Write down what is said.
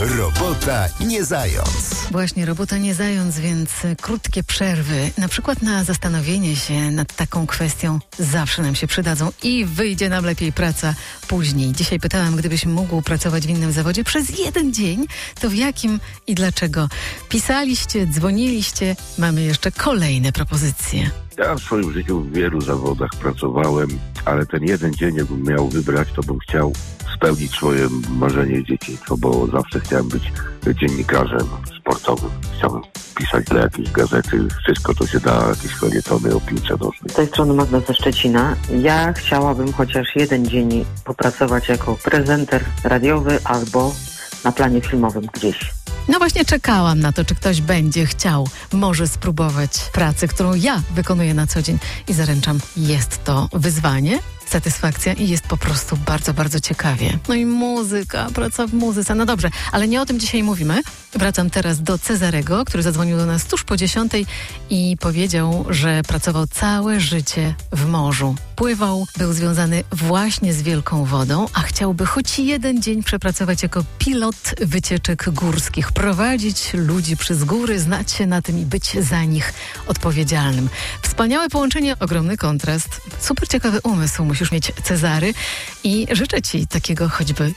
Robota nie zając. Właśnie, robota nie zając, więc krótkie przerwy, na przykład na zastanowienie się nad taką kwestią, zawsze nam się przydadzą i wyjdzie nam lepiej praca później. Dzisiaj pytałam, gdybyś mógł pracować w innym zawodzie przez jeden dzień, to w jakim i dlaczego? Pisaliście, dzwoniliście, mamy jeszcze kolejne propozycje. Ja w swoim życiu w wielu zawodach pracowałem, ale ten jeden dzień, jakbym miał wybrać, to bym chciał spełnić swoje marzenie dzieciństwo, bo zawsze chciałem być dziennikarzem sportowym. Chciałem pisać dla jakiejś gazety, wszystko to się da, jakieś felietony o piłce nożnej. Z tej strony Magda ze Szczecina. Ja chciałabym chociaż jeden dzień popracować jako prezenter radiowy albo na planie filmowym gdzieś. No właśnie czekałam na to, czy ktoś będzie chciał, może spróbować pracy, którą ja wykonuję na co dzień i zaręczam, jest to wyzwanie, satysfakcja i jest po prostu bardzo, bardzo ciekawie. No i muzyka, praca w muzyce, no dobrze, ale nie o tym dzisiaj mówimy. Wracam teraz do Cezarego, który zadzwonił do nas tuż po 10 i powiedział, że pracował całe życie w morzu. Pływał, był związany właśnie z wielką wodą, a chciałby choć jeden dzień przepracować jako pilot wycieczek górskich, prowadzić ludzi przez góry, znać się na tym i być za nich odpowiedzialnym. Wspaniałe połączenie, ogromny kontrast, super ciekawy umysł musisz mieć, Cezary, i życzę Ci takiego choćby